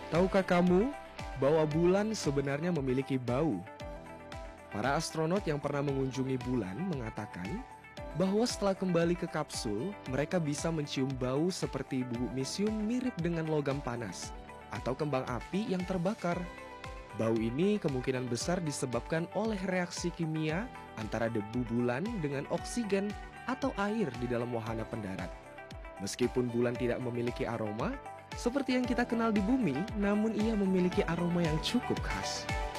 Tahukah kamu bahwa bulan sebenarnya memiliki bau? Para astronot yang pernah mengunjungi bulan mengatakan bahwa setelah kembali ke kapsul, mereka bisa mencium bau seperti bubuk misium mirip dengan logam panas atau kembang api yang terbakar. Bau ini kemungkinan besar disebabkan oleh reaksi kimia antara debu bulan dengan oksigen atau air di dalam wahana pendarat. Meskipun bulan tidak memiliki aroma seperti yang kita kenal di bumi, namun ia memiliki aroma yang cukup khas.